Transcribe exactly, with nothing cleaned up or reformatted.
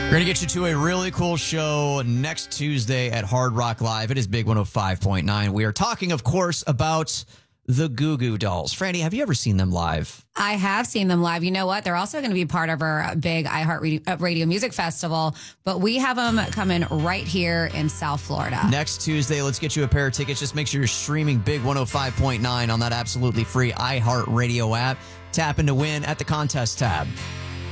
We're going to get you to a really cool show next Tuesday at Hard Rock Live. It is Big one oh five point nine. We are talking, of course, about the Goo Goo Dolls. Franny, have you ever seen them live? I have seen them live. You know what? They're also going to be part of our big iHeartRadio Radio Music Festival, but we have them coming right here in South Florida. Next Tuesday, let's get you a pair of tickets. Just make sure you're streaming Big one oh five point nine on that absolutely free iHeartRadio app. Tap in to win at the contest tab.